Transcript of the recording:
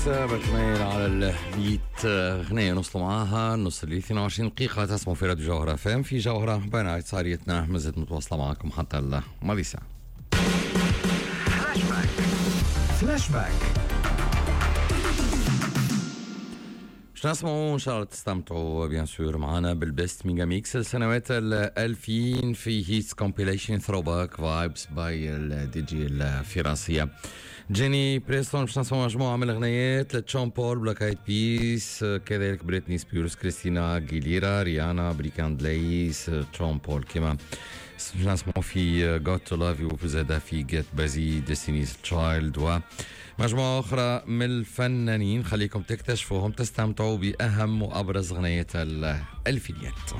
بتميل على البيت غنية نوصلوا معاها نص اللي 22 دقيقة. تسمعوا في راديو جوهرة فام في جوهرة بين صاريتنا مازلت متواصلة معكم حتى الماضي ساعة. فلاش باك مش نسمعوا ان شاء الله تستمتعوا بيان سور معنا بالبيست ميجا ميكس السنوات ال2000 في هيتس كومبيليشن ثرو باك فايبس باي الدي جي الفرنسية جيني بريستون. مش نسمعوا مجموعة من الأغنيات لتشون بول بلاك ايد بيس، كذلك بريتني سبيرز، كريستينا جيليرا، ريانا، بريكاند ليس، تشون بول كمان. مش نسمعوا في Got to Love You وزادة في Get Busy، Destiny's Child ومجموعة أخرى من الفنانين. خليكم تكتشفوهم تستمتعوا بأهم وأبرز أغنية الألفينيات.